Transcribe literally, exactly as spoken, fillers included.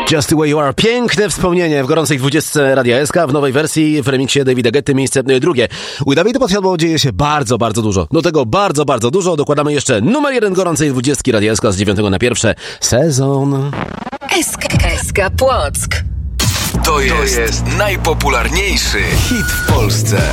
Just the way you are. Piękne wspomnienie w gorącej dwudziestce Radia S K w nowej wersji w remiksie Davida Guetty, miejsce drugie. U Dawida Podsiadło dzieje się bardzo, bardzo dużo. Do tego bardzo, bardzo dużo dokładamy jeszcze numer jeden gorącej dwudziestki Radia S K z dziewiątego na pierwsze. Sezon. S K, S K Płock. To jest, to jest najpopularniejszy hit w Polsce.